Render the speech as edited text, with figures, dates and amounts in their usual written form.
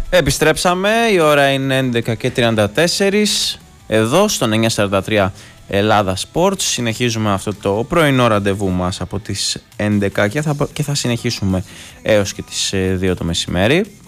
Επιστρέψαμε, η ώρα είναι 11:34 εδώ στον 943 Ελλάδα Sports. Συνεχίζουμε αυτό το πρωινό ραντεβού μας από τις 11 και θα συνεχίσουμε έως και τις 2 το μεσημέρι.